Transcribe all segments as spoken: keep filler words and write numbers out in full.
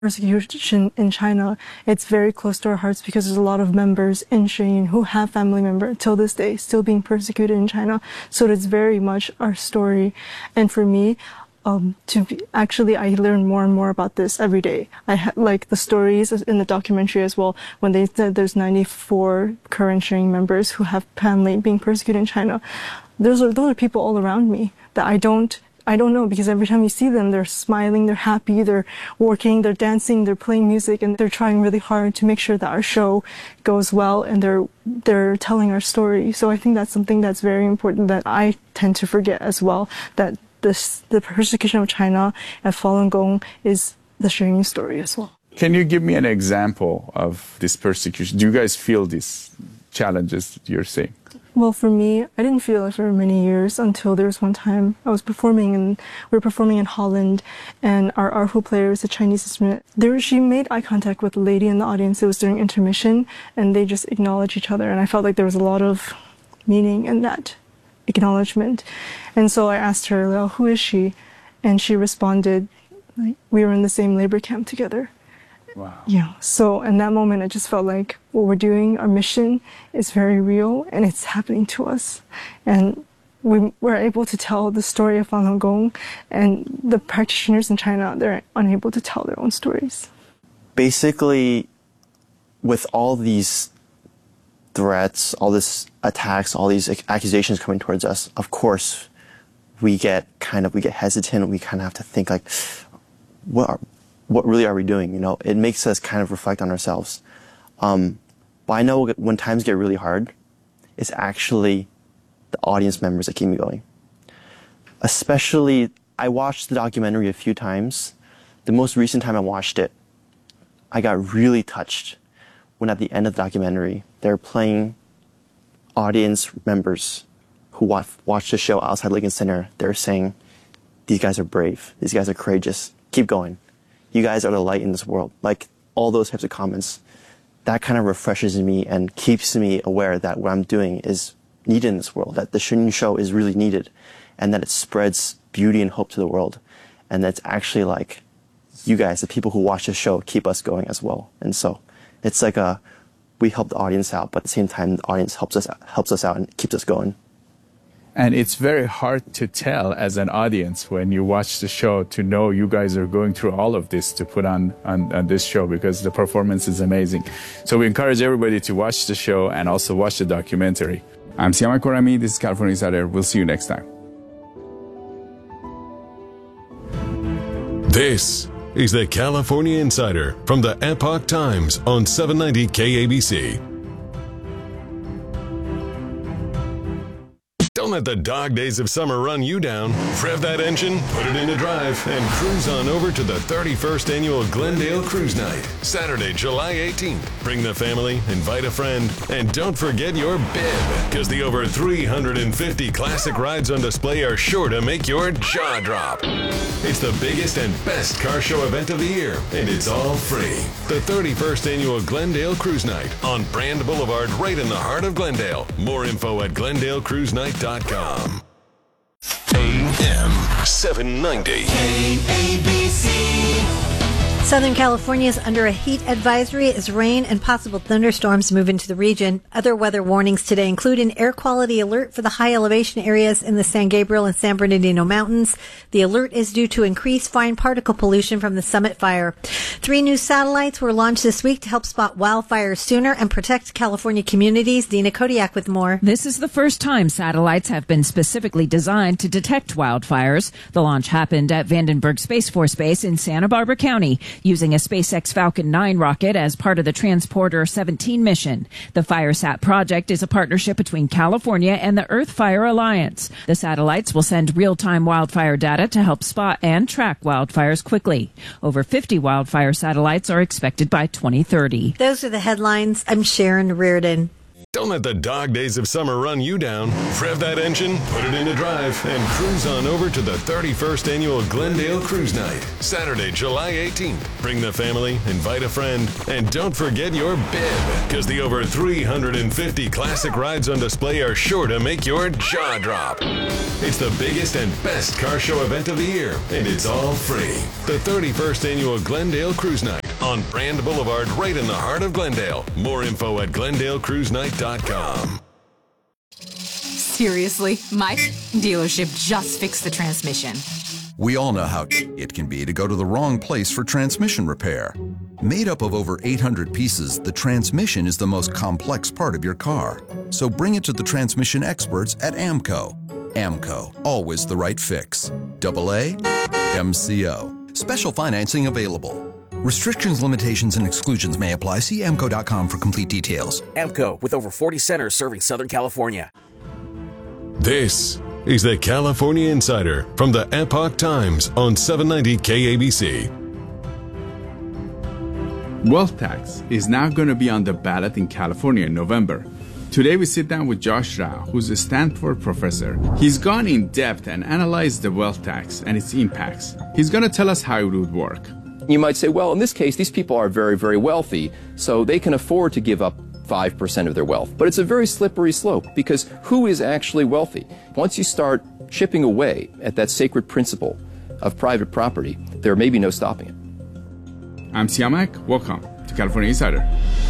Persecution in China, it's very close to our hearts because there's a lot of members in Shengyun who have family members till this day still being persecuted in China. So it's very much our story. And for me, um, to be, actually, I learn more and more about this every day. I ha- like the stories in the documentary as well, when they said there's ninety-four current Shengyun members who have family being persecuted in China. Those are, those are people all around me that I don't I don't know, because every time you see them, they're smiling, they're happy, they're working, they're dancing, they're playing music, and they're trying really hard to make sure that our show goes well, and they're they're telling our story. So I think that's something that's very important that I tend to forget as well, that this the persecution of China at Falun Gong is the Shengyun story as well. Can you give me an example of this persecution? Do you guys feel these challenges that you're seeing? Well, for me, I didn't feel it for many years until there was one time I was performing, and we were performing in Holland, and our erhu player is a Chinese instrument. There, she made eye contact with a lady in the audience. It was during intermission, and they just acknowledged each other, and I felt like there was a lot of meaning in that acknowledgement. And so I asked her, well, who is she? And she responded, like, we were in the same labor camp together. Wow. Yeah. So in that moment, I just felt like what we're doing, our mission is very real, and it's happening to us. And we were able to tell the story of Falun Gong, and the practitioners in China, they're unable to tell their own stories. Basically, with all these threats, all these attacks, all these accusations coming towards us, of course, we get kind of, we get hesitant. We kind of have to think like, what are, what really are we doing? You know, it makes us kind of reflect on ourselves. Um, but I know when times get really hard, it's actually the audience members that keep me going. Especially, I watched the documentary a few times. The most recent time I watched it, I got really touched when at the end of the documentary, they're playing audience members who watch, watch the show outside Lincoln Center. They're saying, these guys are brave. These guys are courageous. Keep going. You guys are the light in this world. Like, all those types of comments, that kind of refreshes me and keeps me aware that what I'm doing is needed in this world, that the Shengyun show is really needed, and that it spreads beauty and hope to the world. And that's actually like, you guys, the people who watch the show, keep us going as well. And so it's like a, we help the audience out, but at the same time, the audience helps us, helps us out and keeps us going. And it's very hard to tell as an audience when you watch the show to know you guys are going through all of this to put on, on, on this show, because the performance is amazing. So we encourage everybody to watch the show and also watch the documentary. I'm Siama Korami. This is California Insider. We'll see you next time. This is the California Insider from the Epoch Times on seven ninety K A B C. Don't let the dog days of summer run you down. Rev that engine, put it into drive, and cruise on over to the thirty-first Annual Glendale Cruise Night, Saturday, July eighteenth. Bring the family, invite a friend, and don't forget your bib, because the over three hundred fifty classic rides on display are sure to make your jaw drop. It's the biggest and best car show event of the year, and it's all free. The thirty-first Annual Glendale Cruise Night on Brand Boulevard, right in the heart of Glendale. More info at glendale cruise night dot com. A M seven ninety. K A B C. Southern California is under a heat advisory as rain and possible thunderstorms move into the region. Other weather warnings today include an air quality alert for the high elevation areas in the San Gabriel and San Bernardino Mountains. The alert is due to increased fine particle pollution from the Summit Fire. Three new satellites were launched this week to help spot wildfires sooner and protect California communities. Dina Kodiak with more. This is the first time satellites have been specifically designed to detect wildfires. The launch happened at Vandenberg Space Force Base in Santa Barbara County, using a SpaceX Falcon nine rocket as part of the Transporter seventeen mission. The FireSat project is a partnership between California and the Earth Fire Alliance. The satellites will send real-time wildfire data to help spot and track wildfires quickly. Over fifty wildfire satellites are expected by twenty thirty. Those are the headlines. I'm Sharon Reardon. Don't let the dog days of summer run you down. Rev that engine, put it into drive, and cruise on over to the thirty-first Annual Glendale Cruise Night, Saturday, July eighteenth. Bring the family, invite a friend, and don't forget your bib, because the over three hundred fifty classic rides on display are sure to make your jaw drop. It's the biggest and best car show event of the year, and it's all free. The thirty-first Annual Glendale Cruise Night on Brand Boulevard, right in the heart of Glendale. More info at glendale cruise night dot com. Seriously, my dealership just fixed the transmission. We all know how it can be to go to the wrong place for transmission repair. Made up of over eight hundred pieces, the transmission is the most complex part of your car. So bring it to the transmission experts at AMCO. AMCO, always the right fix. Double A, M C O. Special financing available. Restrictions, limitations, and exclusions may apply. See amco dot com for complete details. AMCO, with over forty centers serving Southern California. This is the California Insider from the Epoch Times on seven ninety K A B C. Wealth tax is now going to be on the ballot in California in November. Today we sit down with Josh Rao, who's a Stanford professor. He's gone in depth and analyzed the wealth tax and its impacts. He's going to tell us how it would work. You might say, well, in this case, these people are very, very wealthy, so they can afford to give up five percent of their wealth. But it's a very slippery slope, because who is actually wealthy? Once you start chipping away at that sacred principle of private property, there may be no stopping it. I'm Siamak. Welcome to California Insider.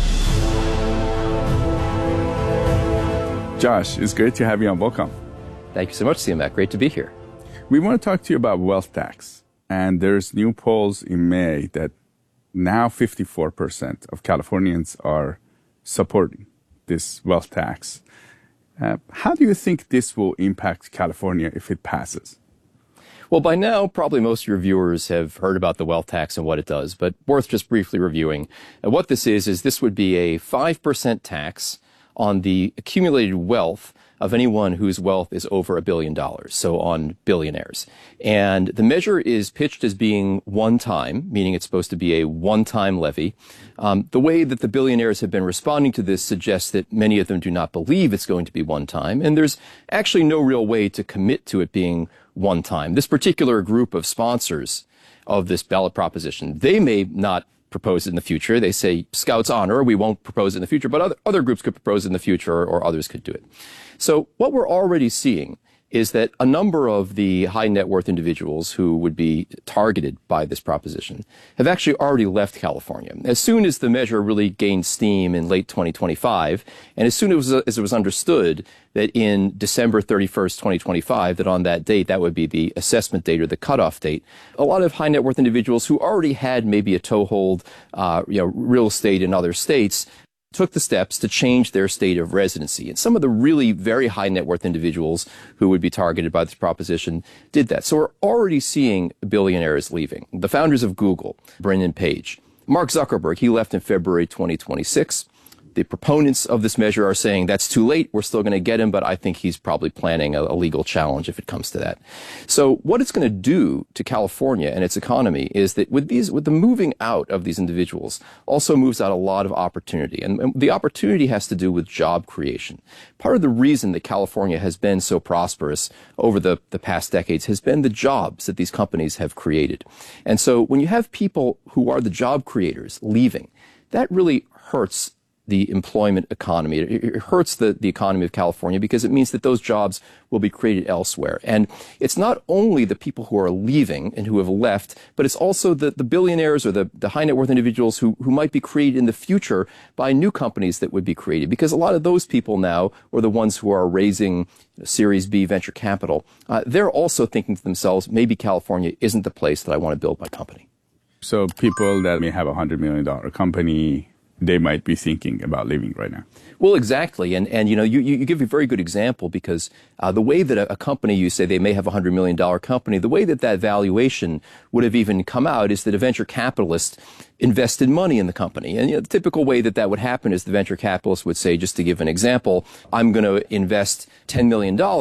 Josh, it's great to have you on. Welcome. Thank you so much, Siamak. Great to be here. We want to talk to you about wealth tax. And there's new polls in May that now fifty-four percent of Californians are supporting this wealth tax. Uh, how do you think this will impact California if it passes? Well, by now, probably most of your viewers have heard about the wealth tax and what it does, but worth just briefly reviewing. And what this is, is this would be a five percent tax on the accumulated wealth of anyone whose wealth is over a billion dollars, so on billionaires. And the measure is pitched as being one-time, meaning it's supposed to be a one-time levy. Um, the way that the billionaires have been responding to this suggests that many of them do not believe it's going to be one-time, and there's actually no real way to commit to it being one-time. This particular group of sponsors of this ballot proposition, they may not propose it in the future. They say, Scouts honor, we won't propose it in the future, but other, other groups could propose it in the future, or, or others could do it. So what we're already seeing is that a number of the high net worth individuals who would be targeted by this proposition have actually already left California. As soon as the measure really gained steam in late twenty twenty-five, and as soon as, as it was understood that in December thirty-first, twenty twenty-five, that on that date, that would be the assessment date or the cutoff date, a lot of high net worth individuals who already had maybe a toehold, uh, you know, real estate in other states took the steps to change their state of residency. And some of the really very high net worth individuals who would be targeted by this proposition did that. So we're already seeing billionaires leaving. The founders of Google, Brendan Page, Mark Zuckerberg, he left in February twenty twenty-six. The proponents of this measure are saying that's too late. We're still going to get him, but I think he's probably planning a, a legal challenge if it comes to that. So what it's going to do to California and its economy is that with these, with the moving out of these individuals also moves out a lot of opportunity. And, and the opportunity has to do with job creation. Part of the reason that California has been so prosperous over the, the past decades has been the jobs that these companies have created. And so when you have people who are the job creators leaving, that really hurts the employment economy. It hurts the, the economy of California because it means that those jobs will be created elsewhere. And it's not only the people who are leaving and who have left, but it's also the, the billionaires or the, the high net worth individuals who, who might be created in the future by new companies that would be created. Because a lot of those people now are the ones who are raising Series B venture capital. Uh, they're also thinking to themselves, maybe California isn't the place that I want to build my company. So people that may have a one hundred million dollars company, they might be thinking about leaving right now. Well, exactly. And, and you know, you, you give a very good example because uh, the way that a, a company, you say they may have a one hundred million dollars company, the way that that valuation would have even come out is that a venture capitalist invested money in the company. And you know, the typical way that that would happen is the venture capitalist would say, just to give an example, I'm going to invest ten million dollars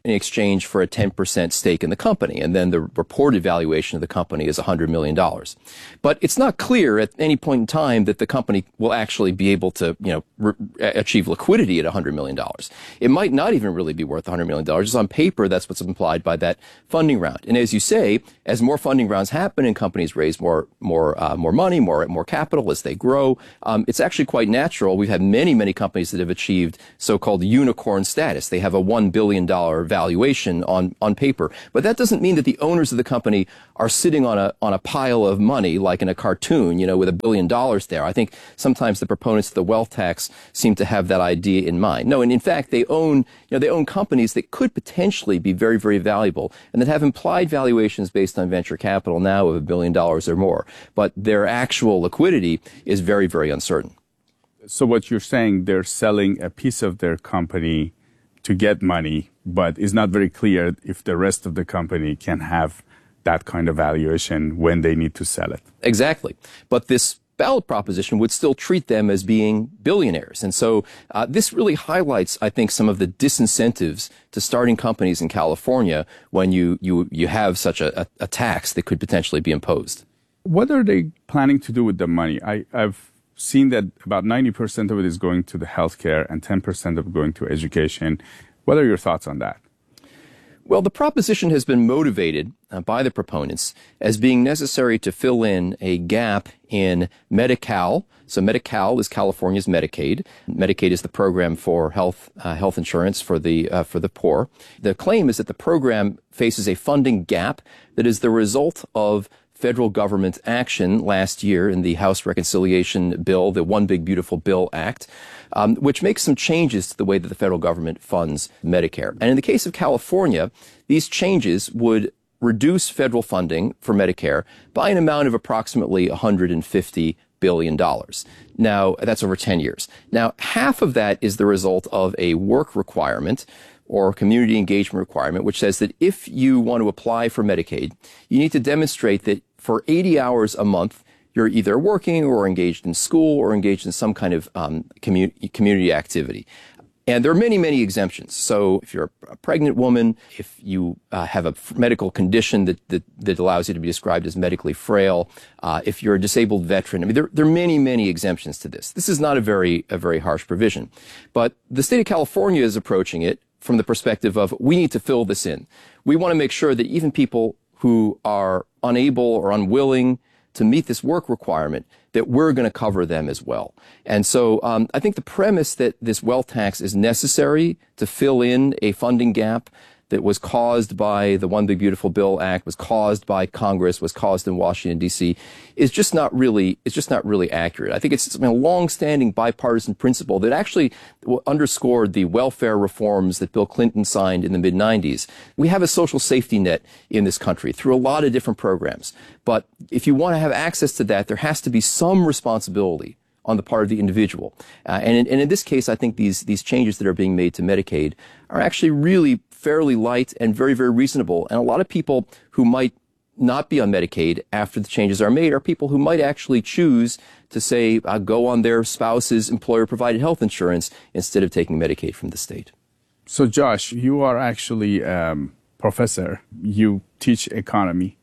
in exchange for a ten percent stake in the company. And then the reported valuation of the company is one hundred million dollars. But it's not clear at any point in time that the company will actually be able to, you know, re- achieve liquidity at one hundred million dollars. It might not even really be worth one hundred million dollars. Just on paper, that's what's implied by that funding round. And as you say, as more funding rounds happen and companies raise more, more, uh, more money, more, more capital as they grow, um, it's actually quite natural. We've had many, many companies that have achieved so-called unicorn status. They have a one billion dollars valuation on, on paper. But that doesn't mean that the owners of the company are sitting on a, on a pile of money like in a cartoon, you know, with a billion dollars there. I think sometimes the proponents of the wealth tax seem to have that idea in mind. No, and in fact, they own, you know, they own companies that could potentially be very, very valuable and that have implied valuations based on venture capital now of a billion dollars or more. But their actual liquidity is very, very uncertain. So what you're saying, they're selling a piece of their company to get money, but it's not very clear if the rest of the company can have that kind of valuation when they need to sell it. Exactly. But this ballot proposition would still treat them as being billionaires. And so uh, this really highlights, I think, some of the disincentives to starting companies in California when you, you, you have such a, a, a tax that could potentially be imposed. What are they planning to do with the money? I, I've seen that about ninety percent of it is going to the healthcare and ten percent of it going to education. What are your thoughts on that? Well, the proposition has been motivated uh, by the proponents as being necessary to fill in a gap in Medi-Cal. So Medi-Cal is California's Medicaid. Medicaid is the program for health uh, health insurance for the uh, for the poor. The claim is that the program faces a funding gap that is the result of federal government action last year in the House Reconciliation Bill, the One Big Beautiful Bill Act, um, which makes some changes to the way that the federal government funds Medicare. And in the case of California, these changes would reduce federal funding for Medicare by an amount of approximately one hundred fifty billion dollars. Now, that's over ten years. Now, half of that is the result of a work requirement or community engagement requirement, which says that if you want to apply for Medicaid, you need to demonstrate that for eighty hours a month, you're either working or engaged in school or engaged in some kind of um, commu- community activity. And there are many, many exemptions. So if you're a pregnant woman, if you uh, have a medical condition that, that, that allows you to be described as medically frail, uh, if you're a disabled veteran, I mean, there, there are many, many exemptions to this. This is not a very, a very harsh provision. But the state of California is approaching it from the perspective of, we need to fill this in. We want to make sure that even people who are unable or unwilling to meet this work requirement, that we're going to cover them as well. And so um, I think the premise that this wealth tax is necessary to fill in a funding gap that was caused by the One Big Beautiful Bill Act, was caused by Congress, was caused in Washington, D C, is just not really, it's just not really accurate. I think it's a long-standing bipartisan principle that actually underscored the welfare reforms that Bill Clinton signed in the mid nineties. We have a social safety net in this country through a lot of different programs. But if you want to have access to that, there has to be some responsibility on the part of the individual. Uh, and, in, and in this case, I think these, these changes that are being made to Medicaid are actually really fairly light and very, very reasonable. And a lot of people who might not be on Medicaid after the changes are made are people who might actually choose to say, uh, go on their spouse's employer-provided health insurance instead of taking Medicaid from the state. So, Josh, you are actually a um, professor. You teach economy.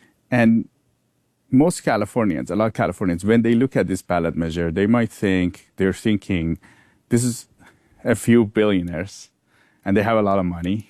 And most Californians, a lot of Californians, when they look at this ballot measure, they might think, they're thinking, this is a few billionaires and they have a lot of money.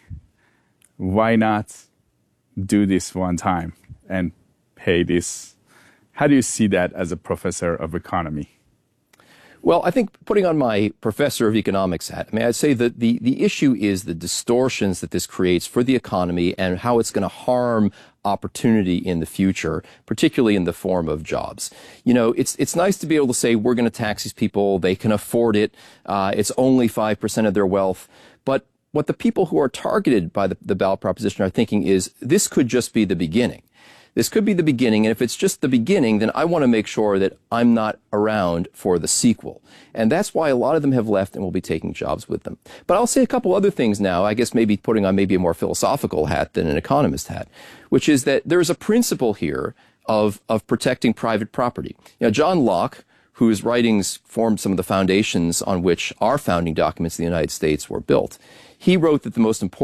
Why not do this one time and pay this? How do you see that as a professor of economy? Well, I think putting on my professor of economics hat, I mean, I'd say that the, the issue is the distortions that this creates for the economy and how it's going to harm opportunity in the future, particularly in the form of jobs. You know, it's it's nice to be able to say we're going to tax these people, they can afford it, uh, it's only five percent of their wealth. But what the people who are targeted by the, the ballot proposition are thinking is this could just be the beginning. This could be the beginning, and if it's just the beginning, then I want to make sure that I'm not around for the sequel. And that's why a lot of them have left and will be taking jobs with them. But I'll say a couple other things now, I guess maybe putting on maybe a more philosophical hat than an economist hat, which is that there's a principle here of, of protecting private property. You know, John Locke, whose writings formed some of the foundations on which our founding documents in the United States were built, he wrote that the most important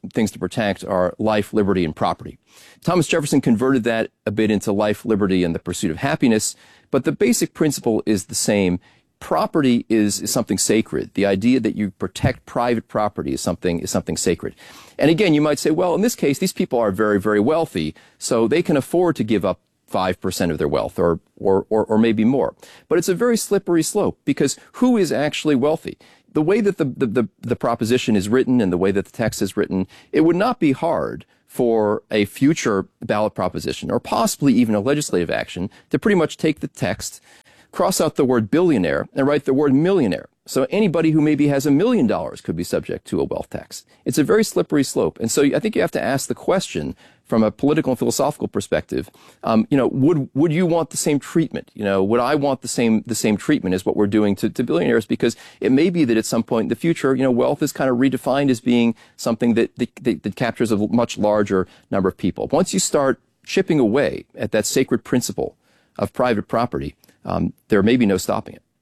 things to protect are life, liberty, and property. Thomas Jefferson converted that a bit into life, liberty, and the pursuit of happiness, but the basic principle is the same. Property is, is something sacred. The idea that you protect private property is something is something sacred. And again, you might say, well, in this case, these people are very, very wealthy, so they can afford to give up five percent of their wealth or, or, or, or maybe more. But it's a very slippery slope, because who is actually wealthy? The way that the, the, the, the proposition is written and the way that the text is written, it would not be hard for a future ballot proposition or possibly even a legislative action to pretty much take the text, cross out the word billionaire, and write the word millionaire. So anybody who maybe has a million dollars could be subject to a wealth tax. It's a very slippery slope. And so I think you have to ask the question from a political and philosophical perspective, um, you know, would would you want the same treatment? You know, would I want the same the same treatment as what we're doing to, to billionaires? Because it may be that at some point in the future, you know, wealth is kind of redefined as being something that, that, that captures a much larger number of people. Once you start chipping away at that sacred principle of private property, um, there may be no stopping it.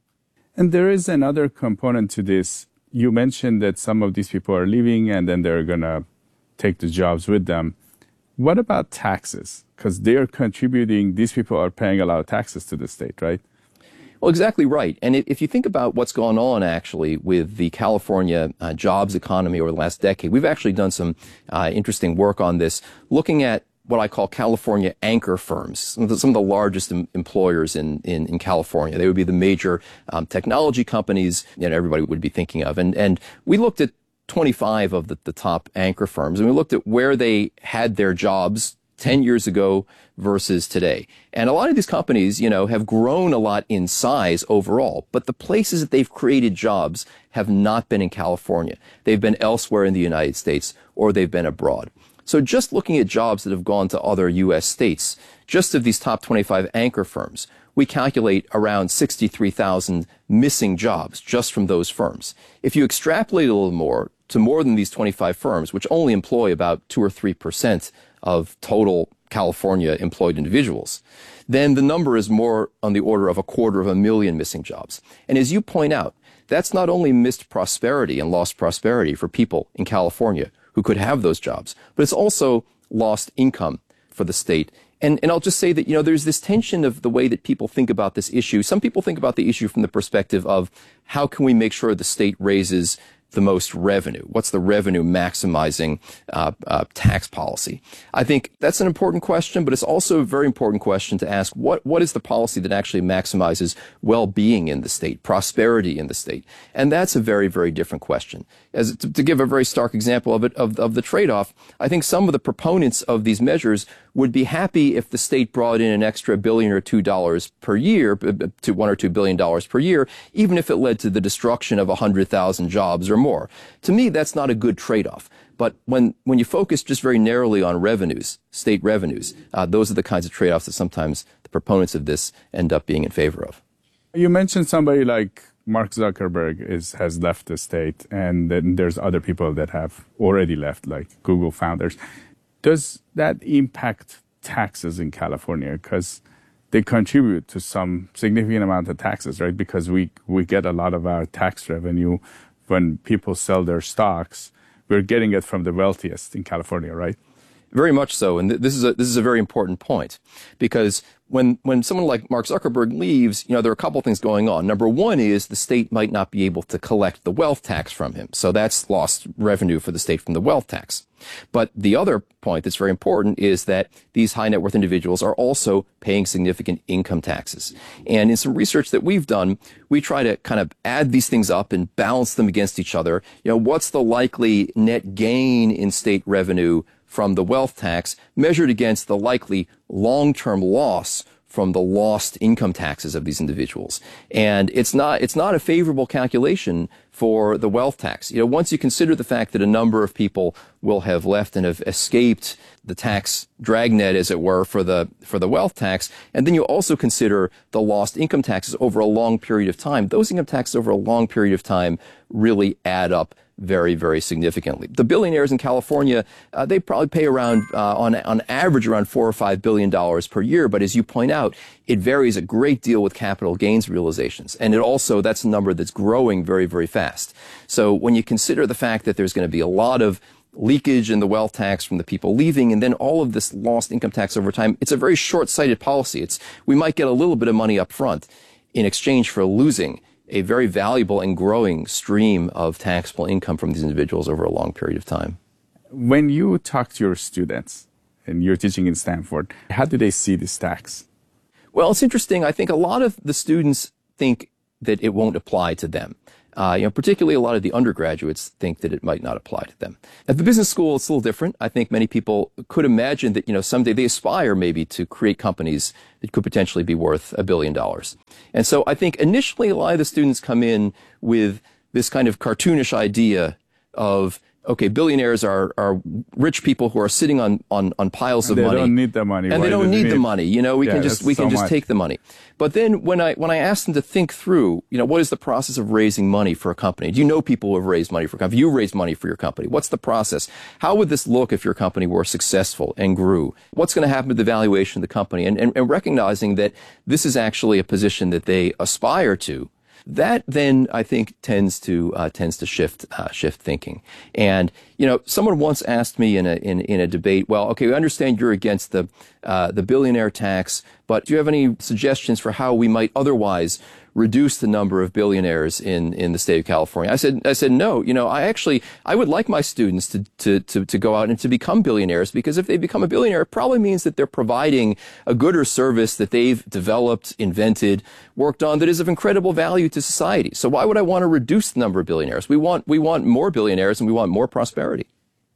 And there is another component to this. You mentioned that some of these people are leaving and then they're going to take the jobs with them. What about taxes? Because they're contributing, these people are paying a lot of taxes to the state, right? Well, exactly right. And if you think about what's gone on actually with the California uh, jobs economy over the last decade, we've actually done some uh, interesting work on this, looking at what I call California anchor firms, some of the, some of the largest em- employers in, in, in California. They would be the major um, technology companies that everybody would be thinking of. And, and we looked at twenty-five of the, the top anchor firms, and we looked at where they had their jobs ten years ago versus today. And a lot of these companies, you know, have grown a lot in size overall, but the places that they've created jobs have not been in California. They've been elsewhere in the United States, or they've been abroad. So just looking at jobs that have gone to other U S states, just of these top twenty-five anchor firms, we calculate around sixty-three thousand missing jobs just from those firms. If you extrapolate a little more to more than these twenty-five firms, which only employ about two or three percent of total California employed individuals, then the number is more on the order of a quarter of a million missing jobs. And as you point out, that's not only missed prosperity and lost prosperity for people in California who could have those jobs, but it's also lost income for the state. And, and I'll just say that, you know, there's this tension of the way that people think about this issue. Some people think about the issue from the perspective of how can we make sure the state raises the most revenue? What's the revenue maximizing uh, uh, tax policy? I think that's an important question, but it's also a very important question to ask, what, what is the policy that actually maximizes well-being in the state, prosperity in the state? And that's a very, very different question. As to, to give a very stark example of it, of, of the trade-off, I think some of the proponents of these measures would be happy if the state brought in an extra billion or two dollars per year, to one or two billion dollars per year, even if it led to the destruction of a hundred thousand jobs or more. To me, that's not a good trade-off. But when, when you focus just very narrowly on revenues, state revenues, uh, those are the kinds of trade-offs that sometimes the proponents of this end up being in favor of. You mentioned somebody like Mark Zuckerberg is, has left the state, and then there's other people that have already left, like Google founders. Does that impact taxes in California? Because they contribute to some significant amount of taxes, right? Because we, we get a lot of our tax revenue when people sell their stocks. We're getting it from the wealthiest in California, right? Very much so. And th- this is a, this is a very important point, because when, when someone like Mark Zuckerberg leaves, you know, there are a couple of things going on. Number one is the state might not be able to collect the wealth tax from him. So that's lost revenue for the state from the wealth tax. But the other point that's very important is that these high net worth individuals are also paying significant income taxes. And in some research that we've done, we try to kind of add these things up and balance them against each other. You know, what's the likely net gain in state revenue from the wealth tax measured against the likely long-term loss from the lost income taxes of these individuals? And it's not, it's not a favorable calculation for the wealth tax. You know, once you consider the fact that a number of people will have left and have escaped the tax dragnet, as it were, for the, for the wealth tax, and then you also consider the lost income taxes over a long period of time, those income taxes over a long period of time really add up very, very significantly. The billionaires in California, uh, they probably pay around, uh, on, on average, around four or five billion dollars per year. But as you point out, it varies a great deal with capital gains realizations. And it also, that's a number that's growing very, very fast. So when you consider the fact that there's going to be a lot of leakage in the wealth tax from the people leaving, and then all of this lost income tax over time. It's a very short-sighted policy. It's, we might get a little bit of money up front in exchange for losing a very valuable and growing stream of taxable income from these individuals over a long period of time. When you talk to your students, and you're teaching in Stanford, how do they see this tax? Well, it's interesting. I think a lot of the students think that it won't apply to them. Uh, you know, particularly a lot of the undergraduates think that it might not apply to them. At the business school, it's a little different. I think many people could imagine that, you know, someday they aspire maybe to create companies that could potentially be worth a billion dollars. And so I think initially a lot of the students come in with this kind of cartoonish idea of, okay, billionaires are, are rich people who are sitting on, on, on piles and of they money. They don't need the money. And Why they don't need, need the money. You know, we yeah, can just, we can so just much. take the money. But then when I, when I asked them to think through, you know, what is the process of raising money for a company? Do you know people who have raised money for a company? You raised money for your company. What's the process? How would this look if your company were successful and grew? What's going to happen to the valuation of the company? And, and, and recognizing that this is actually a position that they aspire to. That then, I think, tends to uh, tends to shift uh, shift thinking. And you know, someone once asked me in a in, in a debate, well, okay, we understand you're against the uh, the billionaire tax, but do you have any suggestions for how we might otherwise reduce the number of billionaires in, in the state of California? I said, I said, no, you know, I actually, I would like my students to, to, to, to go out and to become billionaires, because if they become a billionaire, it probably means that they're providing a good or service that they've developed, invented, worked on that is of incredible value to society. So why would I want to reduce the number of billionaires? We want, we want more billionaires and we want more prosperity.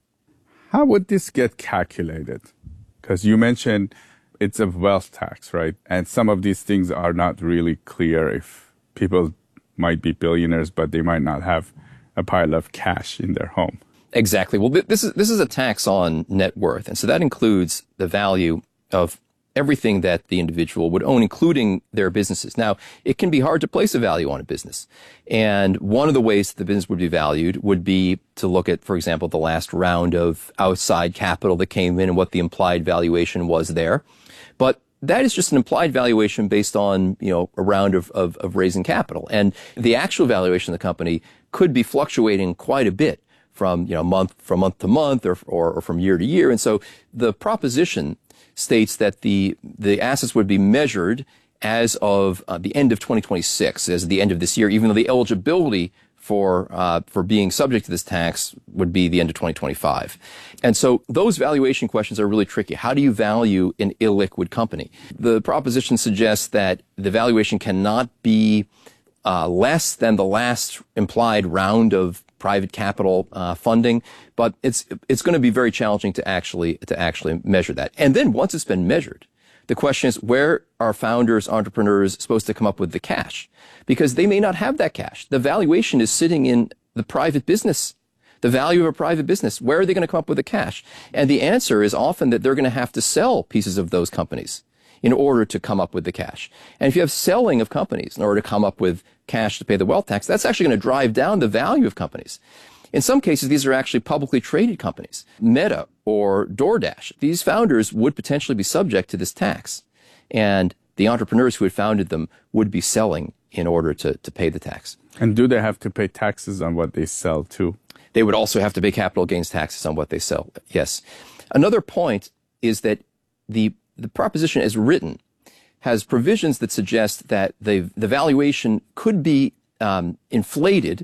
How would this get calculated? Because you mentioned it's a wealth tax, right? And some of these things are not really clear. If people might be billionaires, but they might not have a pile of cash in their home. Exactly. Well, this is, this is a tax on net worth. And so that includes the value of everything that the individual would own, including their businesses. Now, it can be hard to place a value on a business. And one of the ways that the business would be valued would be to look at, for example, the last round of outside capital that came in and what the implied valuation was there. But that is just an implied valuation based on, you know, a round of, of, of raising capital. And the actual valuation of the company could be fluctuating quite a bit from, you know, month, from month to month or, or, or from year to year. And so the proposition states that the, the assets would be measured as of uh, the end of twenty twenty-six, as the end of this year, even though the eligibility for uh, for being subject to this tax would be the end of twenty twenty-five. And so those valuation questions are really tricky. How do you value an illiquid company? The proposition suggests that the valuation cannot be uh, less than the last implied round of private capital uh, funding, but it's it's going to be very challenging to actually to actually measure that. And then once it's been measured, the question is, where are founders, entrepreneurs supposed to come up with the cash? Because they may not have that cash. The valuation is sitting in the private business, the value of a private business. Where are they going to come up with the cash? And the answer is often that they're going to have to sell pieces of those companies in order to come up with the cash. And if you have selling of companies in order to come up with cash to pay the wealth tax, that's actually going to drive down the value of companies. In some cases, these are actually publicly traded companies. Meta or DoorDash, these founders would potentially be subject to this tax. And the entrepreneurs who had founded them would be selling in order to, to pay the tax. And do they have to pay taxes on what they sell too? They would also have to pay capital gains taxes on what they sell. Yes. Another point is that the, the proposition as written has provisions that suggest that the, the valuation could be um, inflated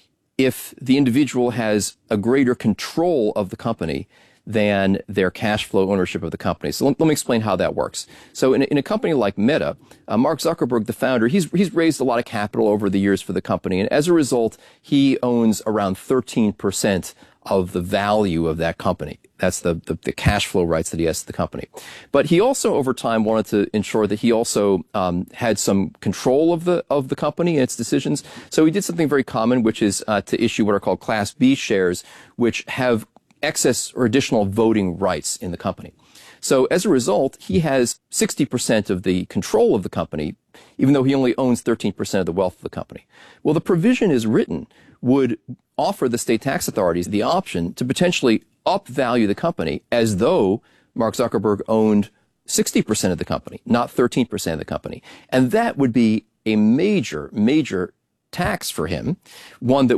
if the individual has a greater control of the company than their cash flow ownership of the company. So let, let me explain how that works. So in, in a company like Meta, uh, Mark Zuckerberg, the founder, he's, he's raised a lot of capital over the years for the company. And as a result, he owns around thirteen percent of the value of that company. That's the, the, the cash flow rights that he has to the company. But he also, over time, wanted to ensure that he also um, had some control of the of the company and its decisions. So he did something very common, which is uh, to issue what are called Class B shares, which have excess or additional voting rights in the company. So as a result, he has sixty percent of the control of the company, even though he only owns thirteen percent of the wealth of the company. Well, the provision is written would offer the state tax authorities the option to potentially upvalue the company as though Mark Zuckerberg owned sixty percent of the company, not thirteen percent of the company. And that would be a major, major tax for him, one that would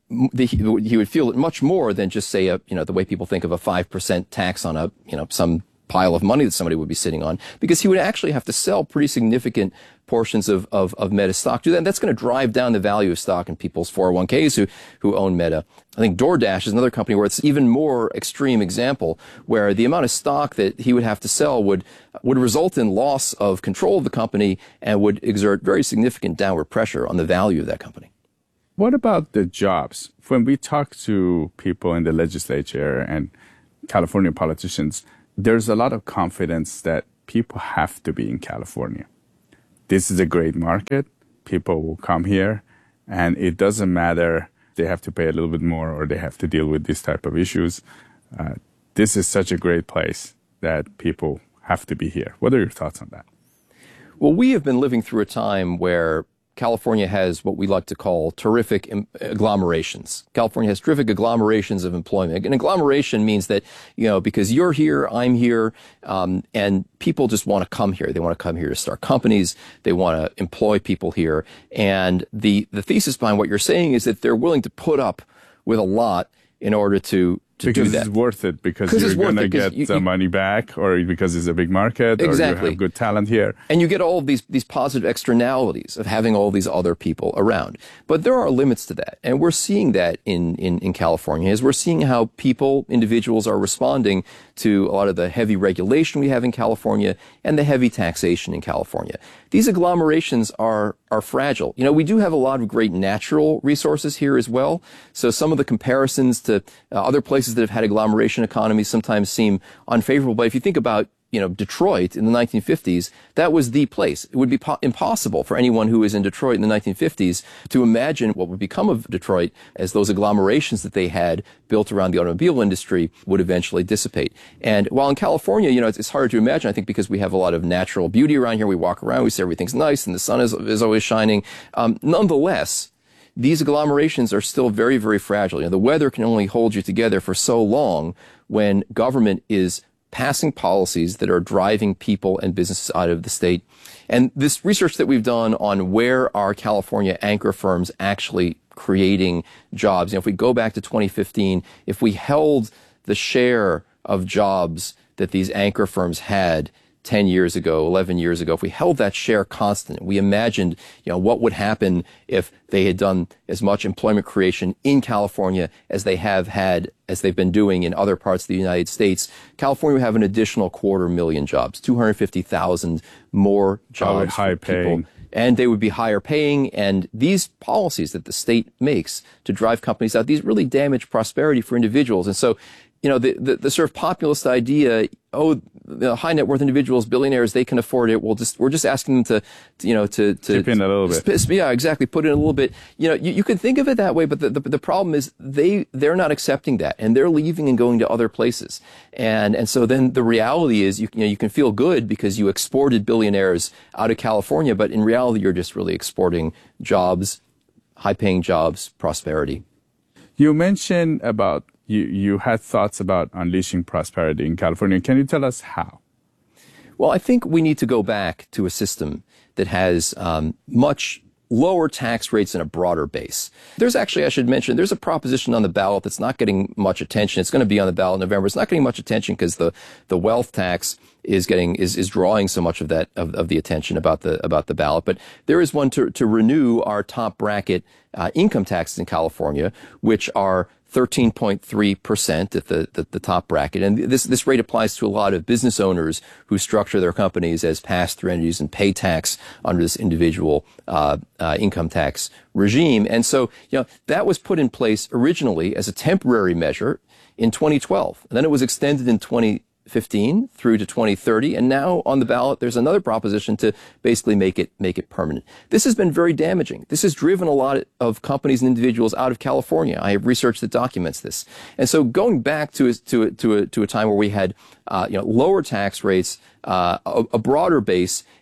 the, he would feel it much more than just say a, you know, the way people think of a five percent tax on a, you know, some pile of money that somebody would be sitting on, because he would actually have to sell pretty significant portions of, of, of Meta stock to that. And that's going to drive down the value of stock in people's four oh one k's who, who own Meta. I think DoorDash is another company where it's even more extreme example, where the amount of stock that he would have to sell would, would result in loss of control of the company and would exert very significant downward pressure on the value of that company. What about the jobs? When we talk to people in the legislature and California politicians, there's a lot of confidence that people have to be in California. This is a great market. People will come here, and it doesn't matter they have to pay a little bit more or they have to deal with this type of issues. Uh, this is such a great place that people have to be here. What are your thoughts on that? Well, we have been living through a time where California has what we like to call terrific agglomerations. California has terrific agglomerations of employment. An agglomeration means that, you know, because you're here, I'm here, um, and people just want to come here. They want to come here to start companies. They want to employ people here. And the, the thesis behind what you're saying is that they're willing to put up with a lot in order to to because do that. It's worth it, because you're going to get you, the you, money back, or because it's a big market, exactly. or you have good talent here. And you get all of these, these positive externalities of having all these other people around. But there are limits to that. And we're seeing that in, in, in California, as we're seeing how people, individuals are responding to a lot of the heavy regulation we have in California and the heavy taxation in California. These agglomerations are, are fragile. You know, we do have a lot of great natural resources here as well. So some of the comparisons to uh, other places that have had agglomeration economies sometimes seem unfavorable. But if you think about, you know, Detroit in the nineteen fifties, that was the place. It would be po- impossible for anyone who was in Detroit in the nineteen fifties to imagine what would become of Detroit as those agglomerations that they had built around the automobile industry would eventually dissipate. And while in California, you know, it's, it's hard to imagine, I think, because we have a lot of natural beauty around here. We walk around, we see everything's nice, and the sun is, is always shining. Um, nonetheless, these agglomerations are still very, very fragile. You know, the weather can only hold you together for so long when government is passing policies that are driving people and businesses out of the state. And this research that we've done on where are California anchor firms actually creating jobs, you know, if we go back to twenty fifteen, if we held the share of jobs that these anchor firms had ten years ago, eleven years ago, if we held that share constant, we imagined, you know, what would happen if they had done as much employment creation in California as they have had, as they've been doing in other parts of the United States. California would have an additional quarter million jobs, two hundred fifty thousand more jobs. High paying. And they would be higher paying. And these policies that the state makes to drive companies out, these really damage prosperity for individuals. And so, you know, the, the, the sort of populist idea, oh, the high net worth individuals, billionaires, they can afford it. We'll just, we're just asking them to, to you know, to, to chip in a little bit. Sp- yeah, exactly. Put in a little bit. You know, you, you can think of it that way, but the, the, the problem is they, they're not accepting that, and they're leaving and going to other places. And, and so then the reality is, you, you know, you can feel good because you exported billionaires out of California, but in reality, you're just really exporting jobs, high paying jobs, prosperity. You mentioned about You, you had thoughts about unleashing prosperity in California. Can you tell us how? Well, I think we need to go back to a system that has um, much lower tax rates and a broader base. There's actually, I should mention, there's a proposition on the ballot that's not getting much attention. It's going to be on the ballot in November. It's not getting much attention because the, the wealth tax is getting, is, is drawing so much of that, of, of the attention about the, about the ballot. But there is one to, to renew our top bracket, uh, income taxes in California, which are thirteen point three percent at the, the, the top bracket. And this, this rate applies to a lot of business owners who structure their companies as pass-through entities and pay tax under this individual, uh, uh, income tax regime. And so, you know, that was put in place originally as a temporary measure in twenty twelve. And then it was extended in twenty fifteen through to twenty thirty, and now on the ballot there's another proposition to basically make it make it permanent. This has been very damaging. This has driven a lot of companies and individuals out of California. I have research that documents this. And so going back to a, to a, to a, to a time where we had uh, you know lower tax rates, uh, a, a broader base,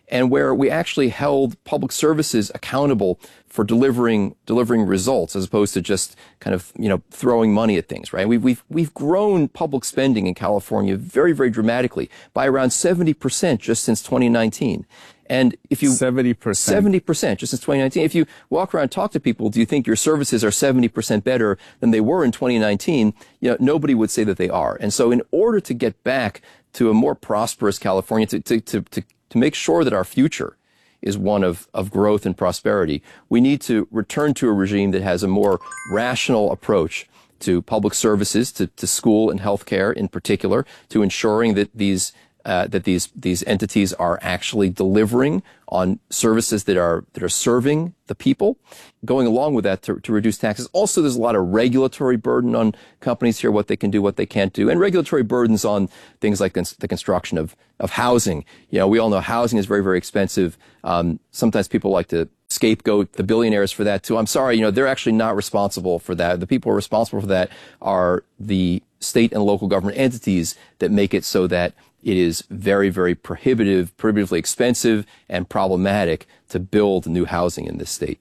and where we actually held public services accountable for delivering delivering results as opposed to just kind of, you know, throwing money at things, right? We've, we've, we've grown public spending in California very, very dramatically by around seventy percent just since twenty nineteen. And if you seventy percent seventy percent just since twenty nineteen, if you walk around and talk to people, do you think your services are seventy percent better than they were in twenty nineteen? You know, nobody would say that they are. And so in order to get back to a more prosperous California, to, to, to, to, to make sure that our future is one of, of growth and prosperity, we need to return to a regime that has a more rational approach to public services, to, to school and healthcare in particular, to ensuring that these uh, that these these entities are actually delivering on services that are that are serving the people. Going along with that, to, to reduce taxes. Also, there's a lot of regulatory burden on companies here, what they can do, what they can't do, and regulatory burdens on things like cons- the construction of of housing. You know, we all know housing is very, very expensive. Um, sometimes people like to scapegoat the billionaires for that too. I'm sorry, you know, they're actually not responsible for that. The people responsible for that are the state and local government entities that make it so that it is very, very prohibitive, prohibitively expensive and problematic to build new housing in this state.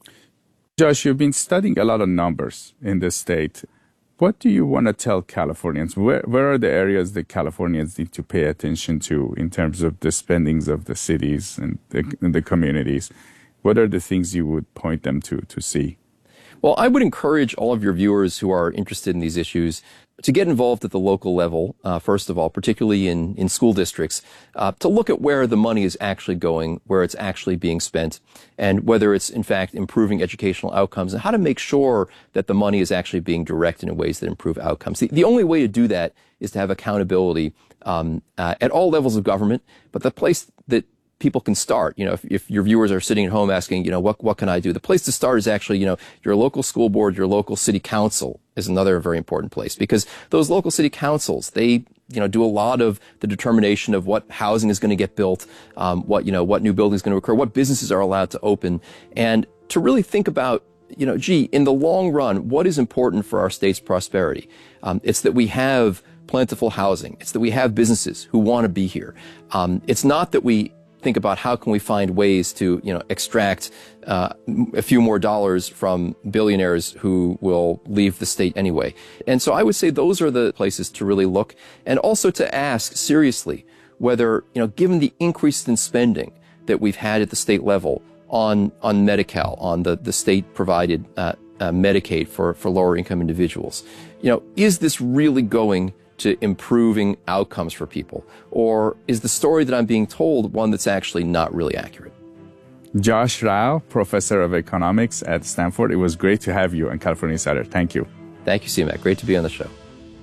Josh, you've been studying a lot of numbers in this state. What do you want to tell Californians? Where, where are the areas that Californians need to pay attention to in terms of the spendings of the cities and the, and the communities? What are the things you would point them to to see? Well, I would encourage all of your viewers who are interested in these issues to get involved at the local level, uh, first of all, particularly in, in school districts, uh, to look at where the money is actually going, where it's actually being spent, and whether it's, in fact, improving educational outcomes, and how to make sure that the money is actually being directed in ways that improve outcomes. The, the only way to do that is to have accountability um, uh, at all levels of government, but the place that people can start, you know, if, if your viewers are sitting at home asking, you know, what, what can I do? The place to start is actually, you know, your local school board, your local city council is another very important place, because those local city councils, they, you know, do a lot of the determination of what housing is going to get built, um, what, you know, what new buildings going to occur, what businesses are allowed to open, and to really think about, you know, gee, in the long run, what is important for our state's prosperity? Um, it's that we have plentiful housing. It's that we have businesses who want to be here. Um, it's not that we think about how can we find ways to, you know, extract uh, a few more dollars from billionaires who will leave the state anyway. And so I would say those are the places to really look, and also to ask seriously whether, you know, given the increase in spending that we've had at the state level on on Medi-Cal, on the the state provided uh, uh, Medicaid for for lower income individuals, you know, is this really going to improving outcomes for people? Or is the story that I'm being told one that's actually not really accurate? Josh Rao, professor of economics at Stanford, it was great to have you on California Insider. Thank you. Thank you, C-Mac. Great to be on the show.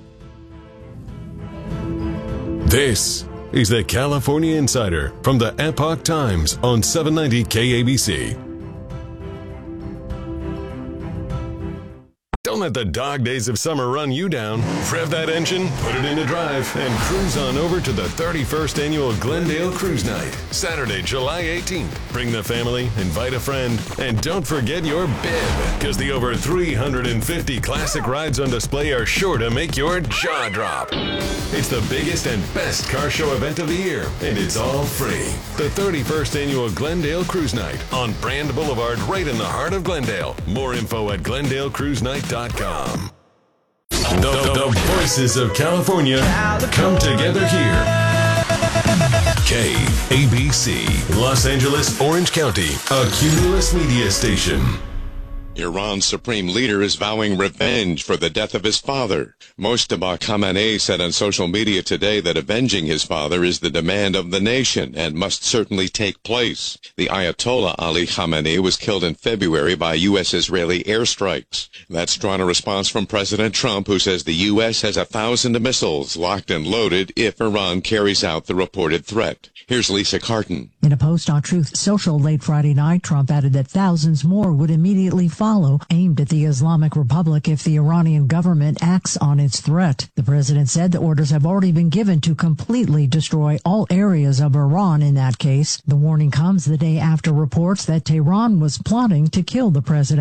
This is the California Insider from the Epoch Times on seven ninety K A B C. Don't let the dog days of summer run you down. Rev that engine, put it into drive, and cruise on over to the thirty-first Annual Glendale Cruise Night, Saturday, July eighteenth. Bring the family, invite a friend, and don't forget your bib, because the over three hundred fifty classic rides on display are sure to make your jaw drop. It's the biggest and best car show event of the year, and it's all free. The thirty-first Annual Glendale Cruise Night on Brand Boulevard, right in the heart of Glendale. More info at glendale cruise night dot com. The, the, the voices of California come together here. K A B C, Los Angeles, Orange County, a Cumulus media station. Iran's supreme leader is vowing revenge for the death of his father. Mojtaba Khamenei said on social media today that avenging his father is the demand of the nation and must certainly take place. The Ayatollah Ali Khamenei was killed in February by U S-Israeli airstrikes. That's drawn a response from President Trump, who says the U S has a thousand missiles locked and loaded if Iran carries out the reported threat. Here's Lisa Carton. In a post on Truth Social late Friday night, Trump added that thousands more would immediately follow, aimed at the Islamic Republic if the Iranian government acts on its threat. The president said the orders have already been given to completely destroy all areas of Iran in that case. The warning comes the day after reports that Tehran was plotting to kill the president.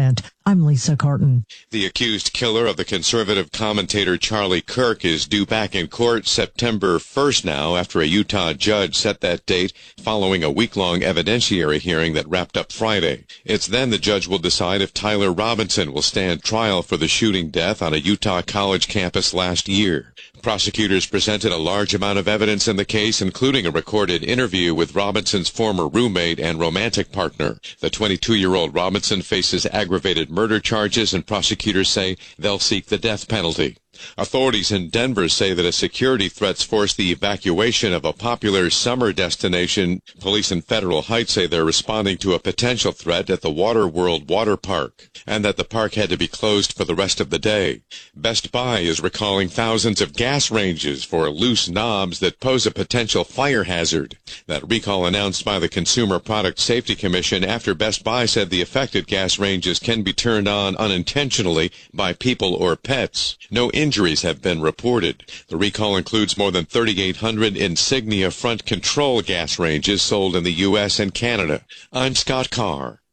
I'm Lisa Carton. The accused killer of the conservative commentator Charlie Kirk is due back in court September first now after a Utah judge set that date following a week-long evidentiary hearing that wrapped up Friday. It's then the judge will decide if Tyler Robinson will stand trial for the shooting death on a Utah college campus last year. Prosecutors presented a large amount of evidence in the case, including a recorded interview with Robinson's former roommate and romantic partner. The twenty-two-year-old Robinson faces aggravated murder charges, and prosecutors say they'll seek the death penalty. Authorities in Denver say that a security threats forced the evacuation of a popular summer destination. Police in Federal Heights say they're responding to a potential threat at the Waterworld water park, and that the park had to be closed for the rest of the day. Best Buy is recalling thousands of gas ranges for loose knobs that pose a potential fire hazard. That recall announced by the Consumer Product Safety Commission after Best Buy said the affected gas ranges can be turned on unintentionally by people or pets. No injuries have been reported. The recall includes more than thirty-eight hundred Insignia front control gas ranges sold in the U S and Canada. I'm Scott Carr.